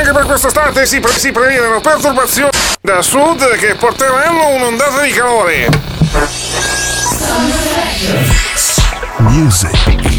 Anche per quest'estate si prevedono perturbazioni da sud che porteranno un'ondata di calore. Music.